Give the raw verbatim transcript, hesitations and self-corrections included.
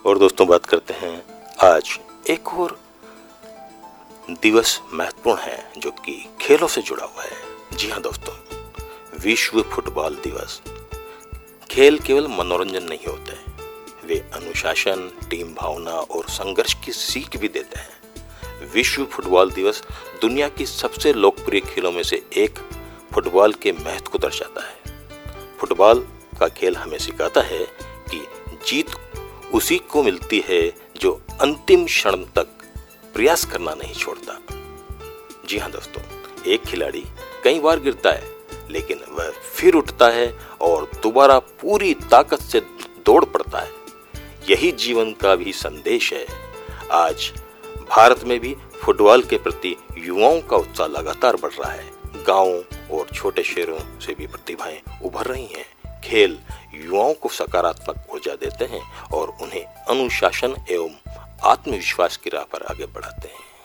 और दोस्तों बात करते हैं आज एक और दिवस महत्वपूर्ण है जो कि खेलों से जुड़ा हुआ है। जी हाँ दोस्तों, विश्व फुटबॉल दिवस। खेल केवल मनोरंजन नहीं होते, वे अनुशासन, टीम भावना और संघर्ष की सीख भी देते हैं। विश्व फुटबॉल दिवस दुनिया की सबसे लोकप्रिय खेलों में से एक फुटबॉल के महत्व को दर्शाता है। फुटबॉल का खेल हमें सिखाता है कि जीत उसी को मिलती है जो अंतिम क्षण तक प्रयास करना नहीं छोड़ता। जी हाँ दोस्तों, एक खिलाड़ी कई बार गिरता है लेकिन वह फिर उठता है और दोबारा पूरी ताकत से दौड़ पड़ता है। यही जीवन का भी संदेश है। आज भारत में भी फुटबॉल के प्रति युवाओं का उत्साह लगातार बढ़ रहा है। गांवों और छोटे शहरों से भी प्रतिभाएं उभर रही हैं। खेल युवाओं को सकारात्मक ऊर्जा देते हैं और उन्हें अनुशासन एवं आत्मविश्वास की राह पर आगे बढ़ाते हैं।